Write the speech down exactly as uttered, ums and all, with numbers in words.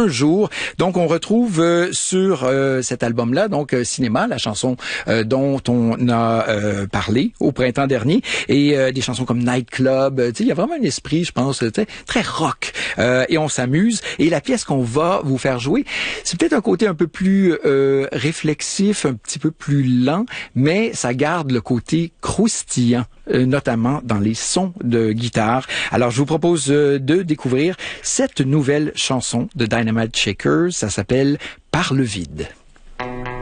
un jour. Donc, on retrouve euh, sur euh, cet album-là, donc euh, Cinéma, la chanson euh, dont on a euh, parlé au printemps dernier, et euh, des chansons comme Nightclub. Tu sais, il y a vraiment un esprit, je pense, tu sais, très rock. Euh, et on s'amuse. Et la pièce qu'on va vous faire jouer, c'est peut-être un côté un peu plus euh, réflexif, un petit peu plus lent, mais ça garde le côté croustillant, euh, notamment dans les sons de guitare. Alors, je vous propose euh, de découvrir cette nouvelle chanson de Dynamite Shakers. Ça s'appelle « Par le vide ».